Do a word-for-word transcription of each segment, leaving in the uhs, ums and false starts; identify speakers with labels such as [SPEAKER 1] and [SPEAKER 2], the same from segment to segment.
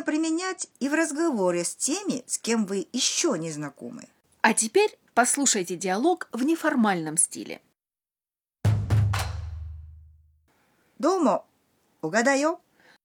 [SPEAKER 1] применять и в разговоре с теми, с кем вы еще не знакомы.
[SPEAKER 2] А теперь послушайте диалог в неформальном стиле.
[SPEAKER 1] どうも、小賀だよ。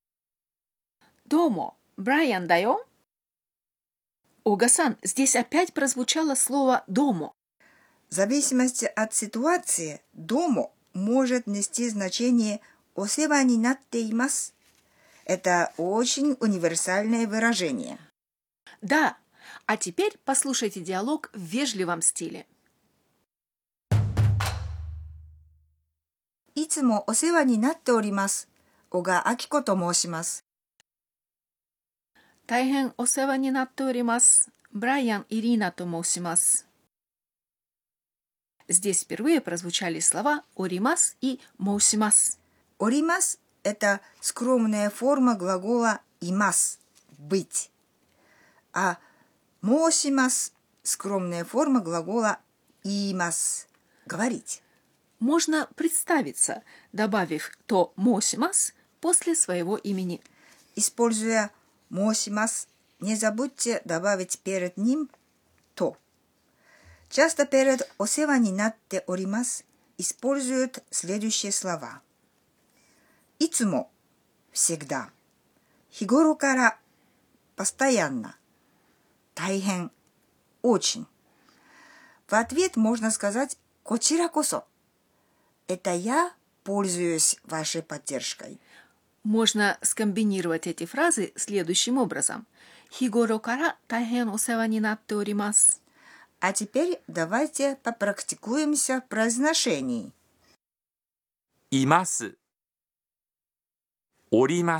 [SPEAKER 2] Домо, Брайан дайо? Ога-сан, здесь опять прозвучало слово «домо».
[SPEAKER 1] В зависимости от ситуации, どうも может нести значение お世話になっています. Это очень универсальное выражение.
[SPEAKER 2] Да, а теперь послушайте диалог в вежливом стиле.
[SPEAKER 1] いつもお世話になっております。小賀明子と申します。
[SPEAKER 2] 大変お世話になっております。Брайан Ирина то моусимас. Здесь впервые прозвучали слова «оримас» и «моусимас».
[SPEAKER 1] Оримас – это скромная форма глагола имас – быть. А моусимас – скромная форма глагола имас – говорить.
[SPEAKER 2] Можно представиться, добавив то «моусимас» после своего имени.
[SPEAKER 1] Используя «моусимас», не забудьте добавить перед ним «то». Часто перед «お世話になっております» используют следующие слова. いつも всегда, 日頃から постоянно, 大変 очень. В ответ можно сказать こちらこそ. Это я пользуюсь вашей поддержкой.
[SPEAKER 2] Можно скомбинировать эти фразы следующим образом. Хигоро кара тайхен осева ни натте оримасу.
[SPEAKER 1] А теперь давайте попрактикуемся в произношении.
[SPEAKER 3] います。おります。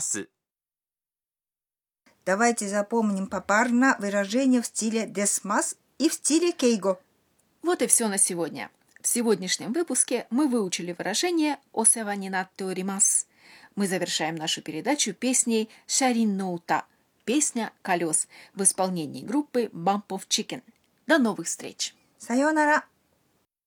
[SPEAKER 1] Давайте запомним попарно выражение в стиле десмас и в стиле кейго.
[SPEAKER 2] Вот и все на сегодня. В сегодняшнем выпуске мы выучили выражение «осева ни натте оримасу». Мы завершаем нашу передачу песней «Шарин ноута» – песня «Колес» в исполнении группы Bump of Chicken. До новых встреч!
[SPEAKER 1] Сайонара!